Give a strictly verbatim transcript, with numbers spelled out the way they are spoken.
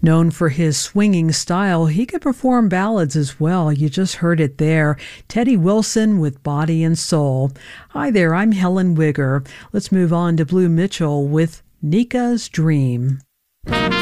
Known for his swinging style, he could perform ballads as well. You just heard it there. Teddy Wilson with Body and Soul. Hi there, I'm Helen Wigger. Let's move on to Blue Mitchell with Nika's Dream.